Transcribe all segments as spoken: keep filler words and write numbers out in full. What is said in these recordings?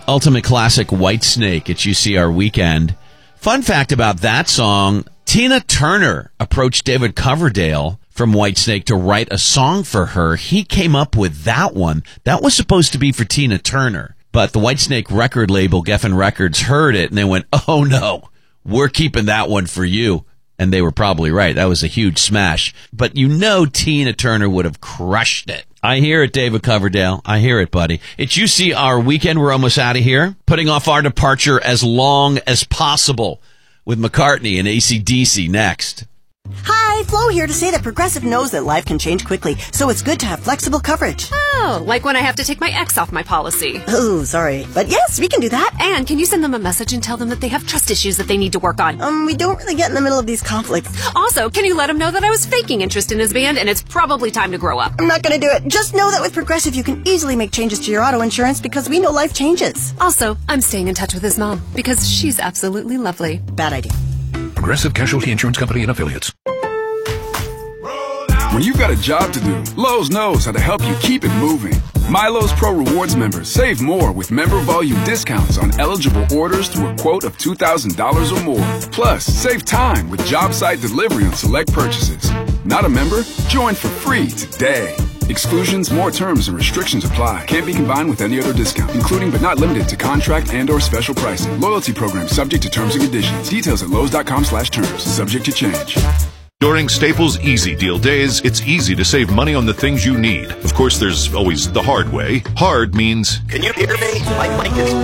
Ultimate classic Whitesnake at U C R Weekend. Fun fact about that song, Tina Turner approached David Coverdale from Whitesnake to write a song for her. He came up with that one. That was supposed to be for Tina Turner. But the Whitesnake record label, Geffen Records, heard it and they went, oh no, we're keeping that one for you. And they were probably right. That was a huge smash. But you know Tina Turner would have crushed it. I hear it, David Coverdale. I hear it, buddy. It's U C R Weekend. We're almost out of here. Putting off our departure as long as possible with McCartney and A C D C next. Hi, Flo here to say that Progressive knows that life can change quickly, so it's good to have flexible coverage. Oh, like when I have to take my ex off my policy. Oh, sorry. But yes, we can do that. And can you send them a message and tell them that they have trust issues that they need to work on? Um, we don't really get in the middle of these conflicts. Also, can you let him know that I was faking interest in his band and it's probably time to grow up? I'm not gonna do it. Just know that with Progressive you can easily make changes to your auto insurance because we know life changes. Also, I'm staying in touch with his mom because she's absolutely lovely. Bad idea. Progressive Casualty Insurance Company and Affiliates. When you've got a job to do, Lowe's knows how to help you keep it moving. MyLowe's Pro Rewards members save more with member volume discounts on eligible orders through a quote of two thousand dollars or more. Plus, save time with job site delivery on select purchases. Not a member? Join for free today. Exclusions, more terms, and restrictions apply. Can't be combined with any other discount, including but not limited to contract and or special pricing. Loyalty program subject to terms and conditions. Details at Lowe's.com slash terms. Subject to change. During Staples Easy Deal Days, it's easy to save money on the things you need. Of course, there's always the hard way. Hard means... Can you hear me? My mic is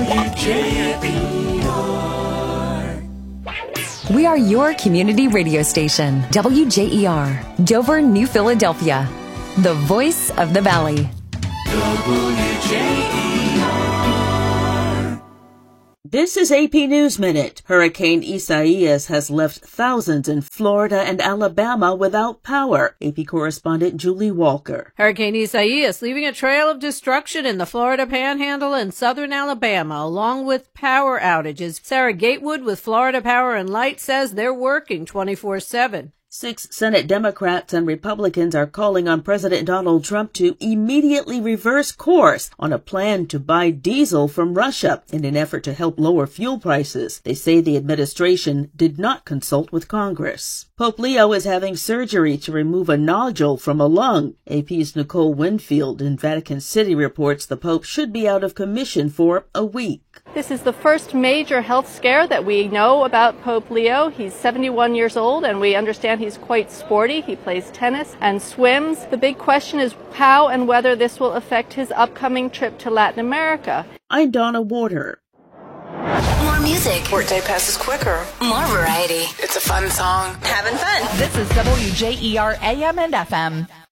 wonky. We are your community radio station, W J E R, Dover, New Philadelphia, the voice of the Valley. W J E R. This is A P News Minute. Hurricane Isaias has left thousands in Florida and Alabama without power. A P correspondent Julie Walker. Hurricane Isaias leaving a trail of destruction in the Florida Panhandle and southern Alabama, along with power outages. Sarah Gatewood with Florida Power and Light says they're working twenty-four seven. Six Senate Democrats and Republicans are calling on President Donald Trump to immediately reverse course on a plan to buy diesel from Russia in an effort to help lower fuel prices. They say the administration did not consult with Congress. Pope Leo is having surgery to remove a nodule from a lung. A P's Nicole Winfield in Vatican City reports the Pope should be out of commission for a week. This is the first major health scare that we know about Pope Leo. He's seventy-one years old, and we understand he's quite sporty. He plays tennis and swims. The big question is how and whether this will affect his upcoming trip to Latin America. I'm Donna Warder. More music. Workday passes quicker. More variety. It's a fun song. Having fun. This is W J E R A M and F M.